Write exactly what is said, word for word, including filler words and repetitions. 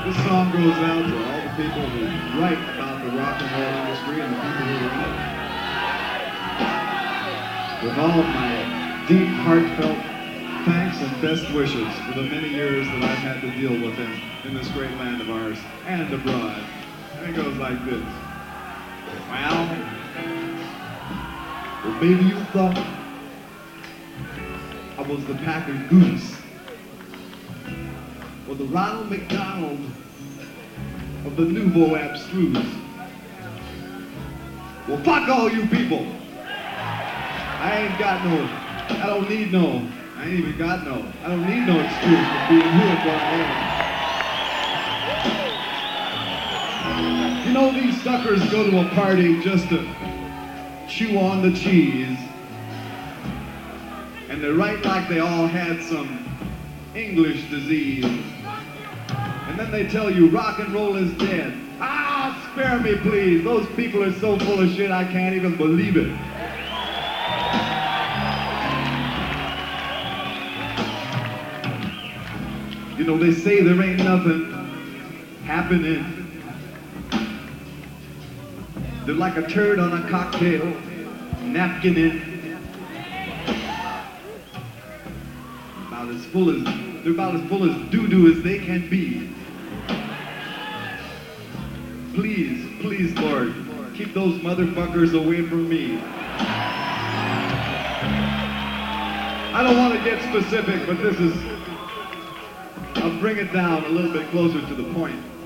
This song goes out to all the people who write about the rock and roll industry and the people who are in it. With all of my deep, heartfelt thanks and best wishes for the many years that I've had to deal with in, in this great land of ours and abroad. And it goes like this. Well, well maybe you thought I was the Packard Goose, or the Ronald McDonald of the Nouveau Abstruse. Well, fuck all you people. I ain't got no, I don't need no, I ain't even got no, I don't need no excuse for being who and what I am. You know, these suckers go to a party just to chew on the cheese, and they write like they all had some English disease. And then they tell you rock and roll is dead. Ah, spare me please. Those people are so full of shit I can't even believe it. You know, they say there ain't nothing happening. They're like a turd on a cocktail napkin in. About as full as, they're about as full as doo-doo as they can be. Please, please, Lord, keep those motherfuckers away from me. I don't want to get specific, but this is, I'll bring it down a little bit closer to the point.